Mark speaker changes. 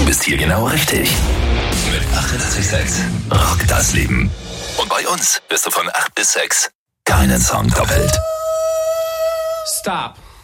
Speaker 1: bist hier genau richtig. Mit 88,6 Rock das Leben. Und bei uns bist du von 8 bis 6 keinen Song doppelt.
Speaker 2: Stop.